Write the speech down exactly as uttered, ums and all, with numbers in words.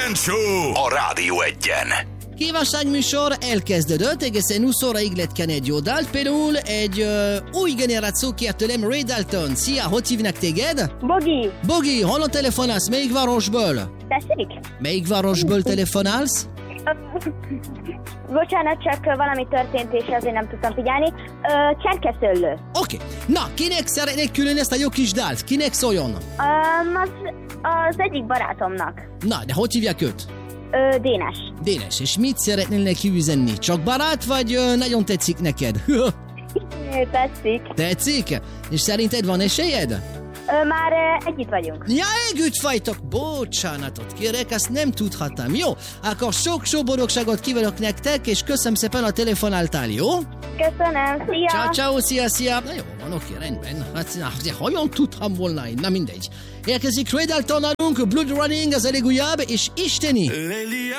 Kejfem Show a Rádió Egyen. Kívánságműsor elkezdődött, egészen húsz óraig lett egy jó dalt. Például egy uh, új generáció kért tőlem, Ray Dalton. Szia, hogy hívnak téged? Bogi. Bogi, honnan telefonálsz? Melyik városból? Tessék? Melyik városból telefonálsz? Bocsánat, csak valami történt, és azért nem tudtam figyelni. Ö, Cserkeszöllő. Oké. Okay. Na, kinek szeretnék külön ezt a jó kis dalt? Kinek szóljon? Um, az, az egyik barátomnak. Na, de hogy hívják őt? Ö, Dénes. Dénes, és mit szeretnél neki üzenni? Csak barát, vagy ö, nagyon tetszik neked? Tetszik. Tetszik? És szerinted van esélyed? Ö, már ö, együtt vagyunk. Ja, együtt vagytok! Bocsánatot kérek, ezt nem tudhattam. Jó, akkor sok-sok boldogságot kívánok nektek, és köszönöm szépen, a telefonáltál, jó? Köszönöm, szia! Ciao, ciao, szia, szia! Na jó, van, oké, rendben. Hát, na, de hogyan tudtam volna én? Na mindegy. Érkezik Ray Dalton nálunk, Blood Running, az a legújabb, és isteni!